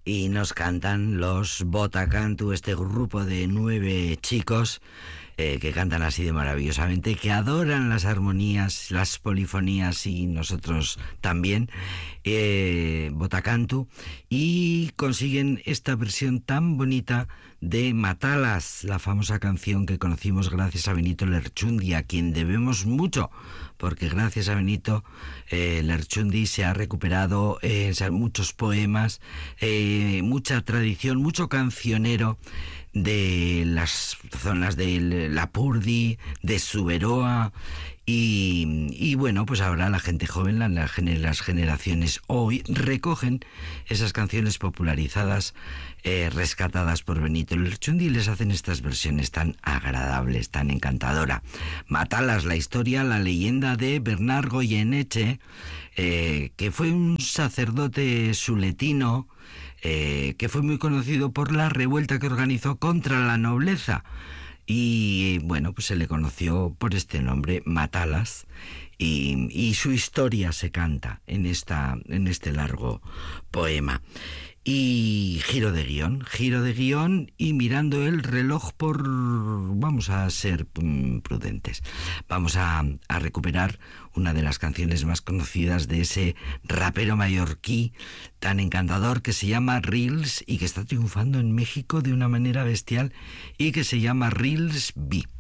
y nos cantan los Botacantu, este grupo de 9 chicos que cantan así de maravillosamente, que adoran las armonías, las polifonías y nosotros también, Botacantu, y consiguen esta versión tan bonita de Matalas, la famosa canción que conocimos gracias a Benito Lerchundi, a quien debemos mucho, porque gracias a Benito Lerchundi se ha recuperado muchos poemas, mucha tradición, mucho cancionero de las zonas de Lapurdi, de Zuberoa, y bueno, pues ahora la gente joven, las generaciones hoy recogen esas canciones popularizadas, rescatadas por Benito Lerchundi, y les hacen estas versiones tan agradables, tan encantadora. Matalas, la historia, la leyenda de Bernard Goyeneche, que fue un sacerdote suletino, que fue muy conocido por la revuelta que organizó contra la nobleza. Y bueno, pues se le conoció por este nombre, Matalas, y su historia se canta en este largo poema. Y giro de guión, y mirando el reloj vamos a ser prudentes. Vamos a recuperar una de las canciones más conocidas de ese rapero mallorquí tan encantador que se llama Reels y que está triunfando en México de una manera bestial y que se llama Reels B.